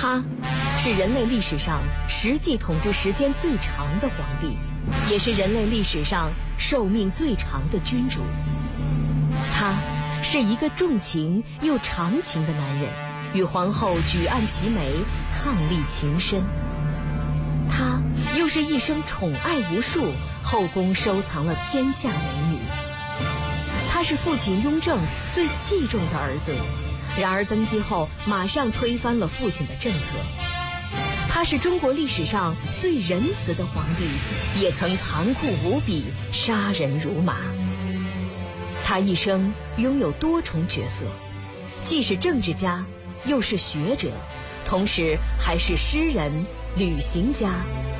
他是人类历史上实际统治时间最长的皇帝，也是人类历史上寿命最长的君主。他是一个重情又长情的男人，与皇后举案齐眉，伉俪情深。他又是一生宠爱无数，后宫收藏了天下美女。他是父亲雍正最器重的儿子，然而登基后马上推翻了父亲的政策。他是中国历史上最仁慈的皇帝，也曾残酷无比，杀人如麻。他一生拥有多重角色，既是政治家，又是学者，同时还是诗人、旅行家